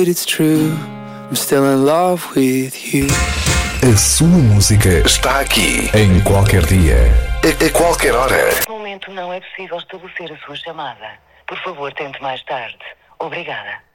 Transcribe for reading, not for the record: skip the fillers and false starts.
it, it's true. I'm still in love with you. A sua música está aqui, em qualquer dia, a qualquer hora. Neste momento não é possível estabelecer a sua chamada. Por favor, tente mais tarde. Obrigada.